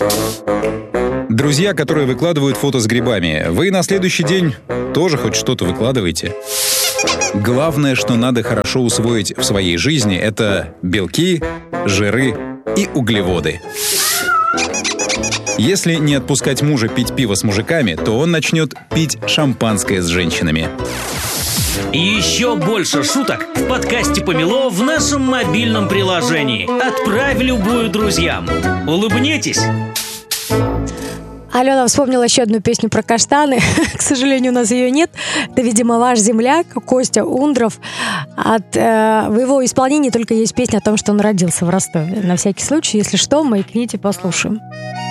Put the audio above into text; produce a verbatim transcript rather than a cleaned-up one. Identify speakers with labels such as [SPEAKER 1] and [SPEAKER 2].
[SPEAKER 1] Друзья, которые выкладывают фото с грибами, вы на следующий день тоже хоть что-то выкладываете. Главное, что надо хорошо усвоить в своей жизни, это белки, жиры и углеводы. Если не отпускать мужа пить пиво с мужиками, то он начнет пить шампанское с женщинами.
[SPEAKER 2] Еще больше шуток в подкасте «Помело» в нашем мобильном приложении. Отправь любую друзьям. Улыбнитесь!
[SPEAKER 3] Алена вспомнила еще одну песню про каштаны. К сожалению, у нас ее нет. Это, видимо, ваш земляк Костя Ундров. От, э, в его исполнении только есть песня о том, что он родился в Ростове. На всякий случай, если что, маякните, послушаем.